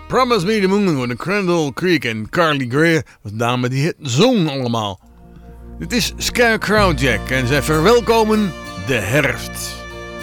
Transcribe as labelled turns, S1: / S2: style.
S1: Promise Me the Moon van de Crandall Creek en Carly Gray was de dame die het zong allemaal. Dit is Scarecrow Jack en zij verwelkomen de herfst.